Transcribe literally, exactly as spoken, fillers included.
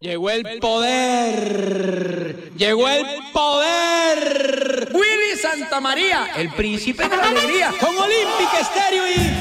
Llegó el poder. Llegó el poder. Willy Santamaría, el príncipe de la alegría. Con Olympic Stereo y